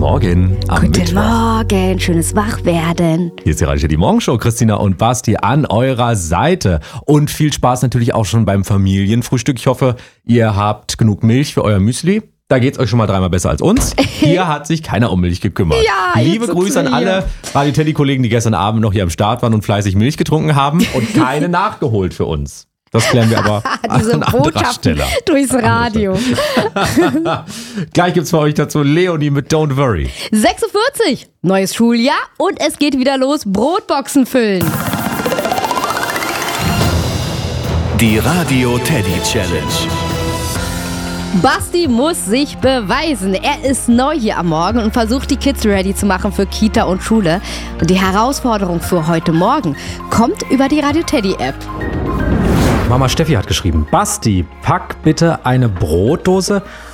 Morgen am Guten Mittwoch. Morgen, schönes Wachwerden. Hier ist die Radio Teddy Morgenshow. Christina und Basti an eurer Seite. Und viel Spaß natürlich auch schon beim Familienfrühstück. Ich hoffe, ihr habt genug Milch für euer Müsli. Da geht's euch schon mal dreimal besser als uns. Hier hat sich keiner um Milch gekümmert. Ja, Liebe jetzt Grüße an sind wir alle Radio Teddy-Kollegen, die gestern Abend noch hier am Start waren und fleißig Milch getrunken haben und keine nachgeholt für uns. Das klären wir aber Diese an anderer Botschaften Stelle. durchs Radio. Gleich gibt's für euch dazu Leonie mit Don't Worry. 46, neues Schuljahr und es geht wieder los, Brotboxen füllen. Die Radio Teddy Challenge. Basti muss sich beweisen. Er ist neu hier am Morgen und versucht, die Kids ready zu machen für Kita und Schule. Und die Herausforderung für heute Morgen kommt über die Radio Teddy App. Mama Steffi hat geschrieben: Basti, pack bitte eine Brotdose